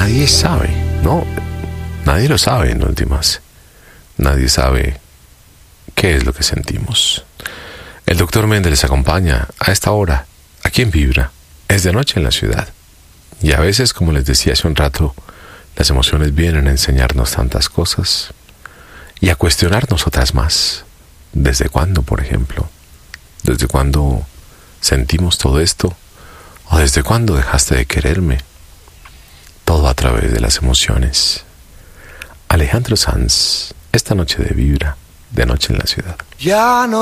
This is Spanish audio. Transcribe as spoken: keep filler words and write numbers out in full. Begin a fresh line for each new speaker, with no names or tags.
nadie sabe, ¿no? Nadie lo sabe en últimas. Nadie sabe qué es lo que sentimos. El doctor Méndez les acompaña a esta hora, aquí en Vibra. Es de noche en la ciudad. Y a veces, como les decía hace un rato, las emociones vienen a enseñarnos tantas cosas y a cuestionarnos otras más. ¿Desde cuándo, por ejemplo? ¿Desde cuándo sentimos todo esto? ¿O desde cuándo dejaste de quererme? Todo a través de las emociones. Alejandro Sanz, esta noche de Vibra, de noche en la ciudad.
Ya no